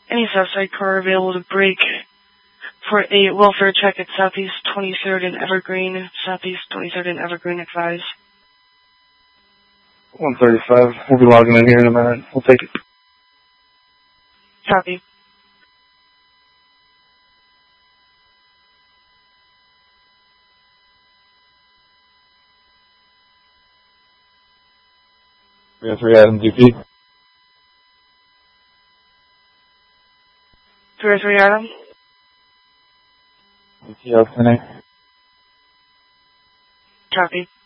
Any Southside car available to break for a welfare check at Southeast 23rd and Evergreen. Southeast 23rd and Evergreen, advise. 135. We'll be logging in here in a minute. We'll take it. Copy. We have 3 Adam DP. 303 Adam. DP out tonight. Copy.